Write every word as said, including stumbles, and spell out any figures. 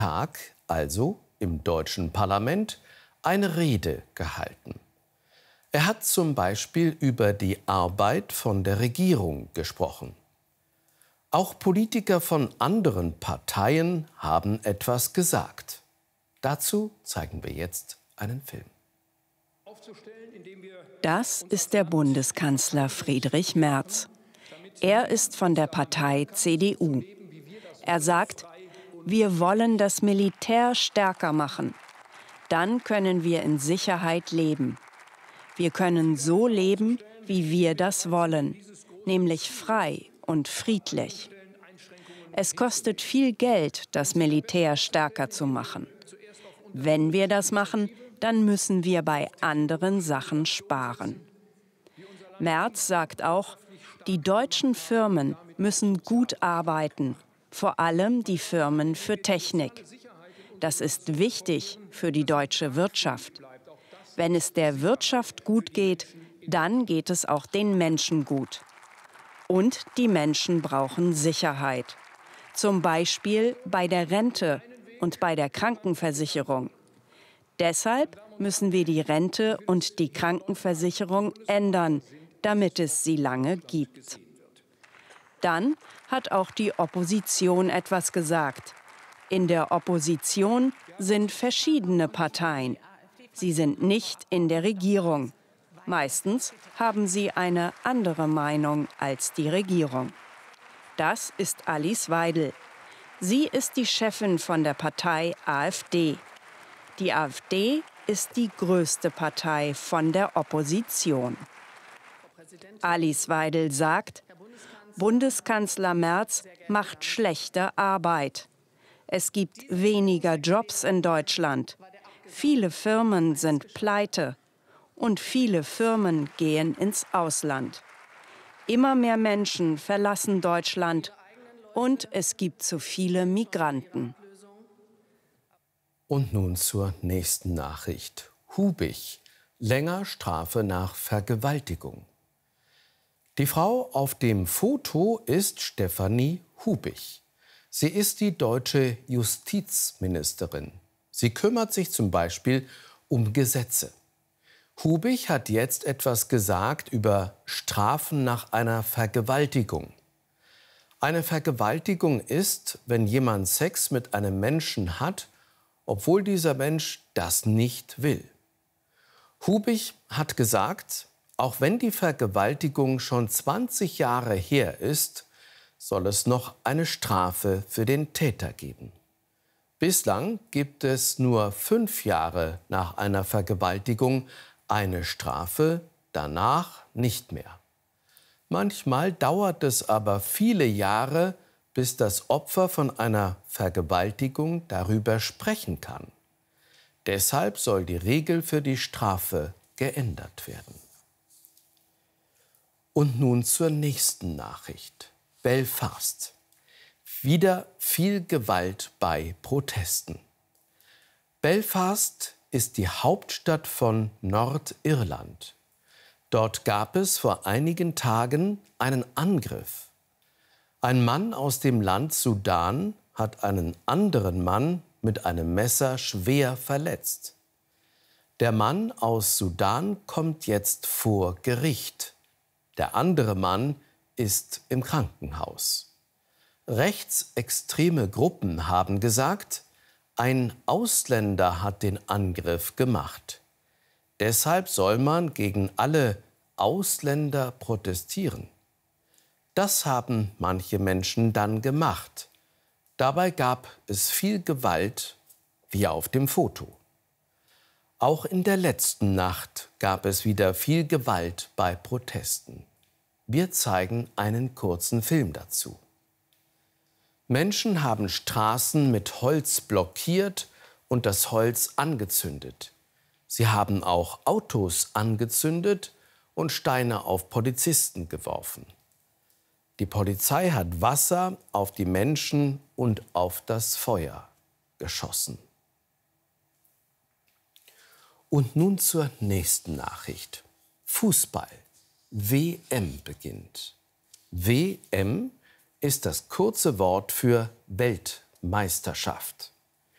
Tag, also im deutschen Parlament, eine Rede gehalten. Er hat zum Beispiel über die Arbeit von der Regierung gesprochen. Auch Politiker von anderen Parteien haben etwas gesagt. Dazu zeigen wir jetzt einen Film. Das ist der Bundeskanzler Friedrich Merz. Er ist von der Partei C D U. Er sagt, wir wollen das Militär stärker machen. Dann können wir in Sicherheit leben. Wir können so leben, wie wir das wollen, nämlich frei und friedlich. Es kostet viel Geld, das Militär stärker zu machen. Wenn wir das machen, dann müssen wir bei anderen Sachen sparen. Merz sagt auch, die deutschen Firmen müssen gut arbeiten, vor allem die Firmen für Technik. Das ist wichtig für die deutsche Wirtschaft. Wenn es der Wirtschaft gut geht, dann geht es auch den Menschen gut. Und die Menschen brauchen Sicherheit. Zum Beispiel bei der Rente und bei der Krankenversicherung. Deshalb müssen wir die Rente und die Krankenversicherung ändern, damit es sie lange gibt. Dann hat auch die Opposition etwas gesagt. In der Opposition sind verschiedene Parteien. Sie sind nicht in der Regierung. Meistens haben sie eine andere Meinung als die Regierung. Das ist Alice Weidel. Sie ist die Chefin von der Partei AfD. Die AfD ist die größte Partei von der Opposition. Alice Weidel sagt, Bundeskanzler Merz macht schlechte Arbeit. Es gibt weniger Jobs in Deutschland. Viele Firmen sind pleite und viele Firmen gehen ins Ausland. Immer mehr Menschen verlassen Deutschland und es gibt zu viele Migranten. Und nun zur nächsten Nachricht. Hubich, länger Strafe nach Vergewaltigung. Die Frau auf dem Foto ist Stefanie Hubich. Sie ist die deutsche Justizministerin. Sie kümmert sich zum Beispiel um Gesetze. Hubich hat jetzt etwas gesagt über Strafen nach einer Vergewaltigung. Eine Vergewaltigung ist, wenn jemand Sex mit einem Menschen hat, obwohl dieser Mensch das nicht will. Hubich hat gesagt, auch wenn die Vergewaltigung schon zwanzig Jahre her ist, soll es noch eine Strafe für den Täter geben. Bislang gibt es nur fünf Jahre nach einer Vergewaltigung eine Strafe, danach nicht mehr. Manchmal dauert es aber viele Jahre, bis das Opfer von einer Vergewaltigung darüber sprechen kann. Deshalb soll die Regel für die Strafe geändert werden. Und nun zur nächsten Nachricht. Belfast. Wieder viel Gewalt bei Protesten. Belfast ist die Hauptstadt von Nordirland. Dort gab es vor einigen Tagen einen Angriff. Ein Mann aus dem Land Sudan hat einen anderen Mann mit einem Messer schwer verletzt. Der Mann aus Sudan kommt jetzt vor Gericht. Der andere Mann ist im Krankenhaus. Rechtsextreme Gruppen haben gesagt, ein Ausländer hat den Angriff gemacht. Deshalb soll man gegen alle Ausländer protestieren. Das haben manche Menschen dann gemacht. Dabei gab es viel Gewalt, wie auf dem Foto. Auch in der letzten Nacht gab es wieder viel Gewalt bei Protesten. Wir zeigen einen kurzen Film dazu. Menschen haben Straßen mit Holz blockiert und das Holz angezündet. Sie haben auch Autos angezündet und Steine auf Polizisten geworfen. Die Polizei hat Wasser auf die Menschen und auf das Feuer geschossen. Und nun zur nächsten Nachricht. Fußball. W M beginnt. W M ist das kurze Wort für Weltmeisterschaft.